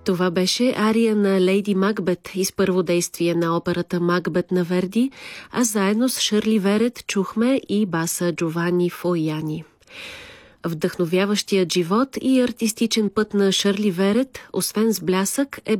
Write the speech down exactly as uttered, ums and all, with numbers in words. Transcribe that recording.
Това беше ария на Лейди Макбет из първо действие на операта Макбет на Верди, а заедно с Шърли Верет чухме и баса Джовани Фояни. Вдъхновяващият живот и артистичен път на Шърли Верет, освен с блясък, е